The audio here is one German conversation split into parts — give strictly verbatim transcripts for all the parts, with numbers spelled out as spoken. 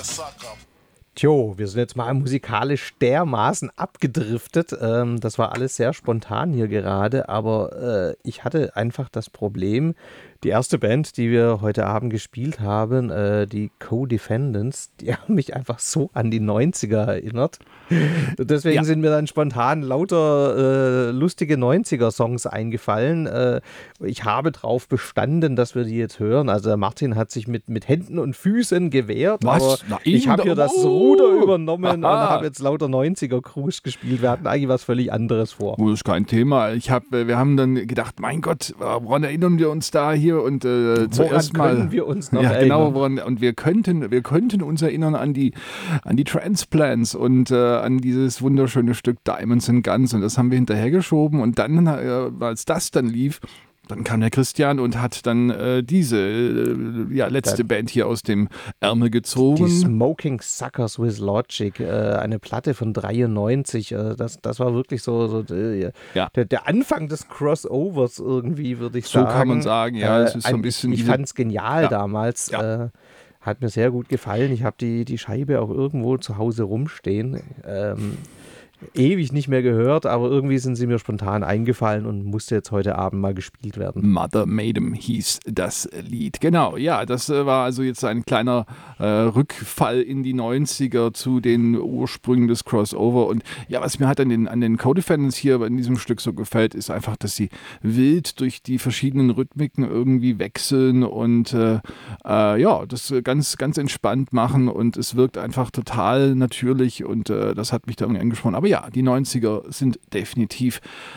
Tjo, wir sind jetzt mal musikalisch dermaßen abgedriftet. Ähm, das war alles sehr spontan hier gerade, aber äh, ich hatte einfach das Problem, die erste Band, die wir heute Abend gespielt haben, äh, die Co-Defendants, die haben mich einfach so an die neunziger erinnert. Deswegen ja. sind mir dann spontan lauter äh, lustige neunziger-Songs eingefallen. Äh, ich habe drauf bestanden, dass wir die jetzt hören. Also der Martin hat sich mit, mit Händen und Füßen gewehrt, Was? aber Nein, ich habe hier das oh. Ruder übernommen Aha. und habe jetzt lauter neunziger-Cruise gespielt. Wir hatten eigentlich was völlig anderes vor. Oh, das ist kein Thema. Ich hab, wir haben dann gedacht, mein Gott, woran erinnern wir uns da hier? Und äh, zuerst mal können wir uns noch ja, erinnern? Genau, woran, und wir könnten, wir könnten uns erinnern an die, an die Transplants und äh, an dieses wunderschöne Stück Diamonds and Guns. Und das haben wir hinterhergeschoben. Und dann, äh, als das dann lief, dann kam der Christian und hat dann äh, diese äh, ja, letzte Band hier aus dem Ärmel gezogen. Die Smoking Suckers with Logic, äh, eine Platte von dreiundneunzig. Äh, das, das war wirklich so, so äh, ja. der, der Anfang des Crossovers irgendwie, würde ich so sagen. So kann man sagen, ja. Es ist so ein bisschen ich fand es genial ja. damals. Ja. Äh, hat mir sehr gut gefallen. Ich habe die, die Scheibe auch irgendwo zu Hause rumstehen. Ähm, ewig nicht mehr gehört, aber irgendwie sind sie mir spontan eingefallen und musste jetzt heute Abend mal gespielt werden. Mother Maiden hieß das Lied. Genau, ja, das äh, war also jetzt ein kleiner äh, Rückfall in die neunziger zu den Ursprüngen des Crossover. Und ja, was mir halt an den, an den Co-Defendants hier in diesem Stück so gefällt, ist einfach, dass sie wild durch die verschiedenen Rhythmiken irgendwie wechseln und äh, äh, ja, das ganz, ganz entspannt machen und es wirkt einfach total natürlich und äh, das hat mich da irgendwie angesprochen. Aber ja, die neunziger sind definitiv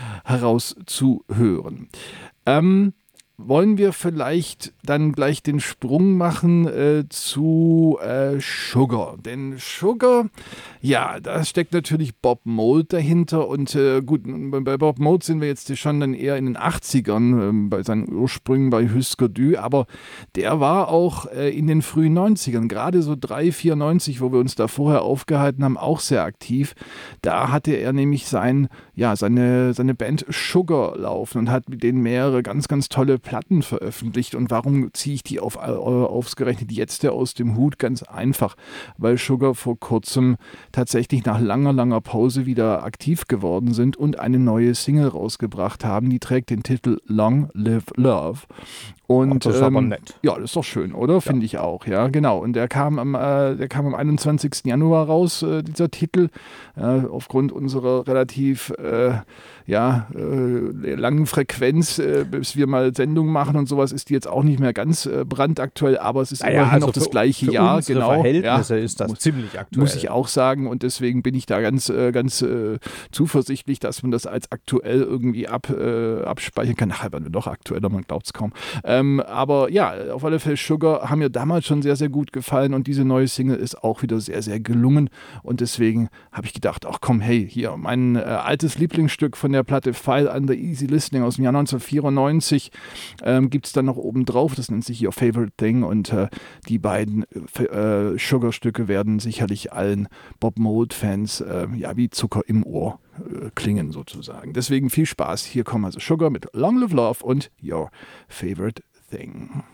herauszuhören. Ähm, wollen wir vielleicht dann gleich den Sprung machen äh, zu äh, Sugar. Denn Sugar, ja, da steckt natürlich Bob Mould dahinter. Und äh, gut, bei Bob Mould sind wir jetzt schon dann eher in den achtzigern, äh, bei seinen Ursprüngen bei Husker Du. Aber der war auch äh, in den frühen neunzigern, gerade so drei, vierundneunzig, wo wir uns da vorher aufgehalten haben, auch sehr aktiv. Da hatte er nämlich sein, ja, seine, seine Band Sugar laufen und hat mit denen mehrere ganz, ganz tolle Platten veröffentlicht. Und warum ziehe ich die auf, ausgerechnet jetzt aus dem Hut? Ganz einfach, weil Sugar vor kurzem tatsächlich nach langer, langer Pause wieder aktiv geworden sind und eine neue Single rausgebracht haben. Die trägt den Titel Long Live Love. Und, das ist ähm, aber nett. Ja, das ist doch schön, oder? Finde ja. ich auch, ja, genau. Und der kam am, äh, der kam am einundzwanzigsten Januar raus, äh, dieser Titel, äh, aufgrund unserer relativ äh, ja, äh, langen Frequenz, äh, bis wir mal Sendungen machen und sowas, ist die jetzt auch nicht mehr ganz äh, brandaktuell, aber es ist naja, immerhin also noch das für, gleiche für Jahr. Unsere genau. Verhältnisse ja, ist das muss, ziemlich aktuell. Muss ich auch sagen und deswegen bin ich da ganz, äh, ganz äh, zuversichtlich, dass man das als aktuell irgendwie ab, äh, abspeichern kann. Ach, werden wir doch aktueller, man glaubt es kaum. Ähm, aber ja, auf alle Fälle Sugar haben mir damals schon sehr, sehr gut gefallen und diese neue Single ist auch wieder sehr, sehr gelungen und deswegen habe ich gedacht, ach komm, hey, hier, mein äh, altes Lieblingsstück von der Platte File Under Easy Listening aus dem Jahr neunzehnhundertvierundneunzig ähm, gibt es dann noch oben drauf, das nennt sich Your Favorite Thing und äh, die beiden äh, Sugar-Stücke werden sicherlich allen Bob Mould-Fans äh, ja, wie Zucker im Ohr äh, klingen sozusagen. Deswegen viel Spaß, hier kommen also Sugar mit Long Live Love und Your Favorite Thing.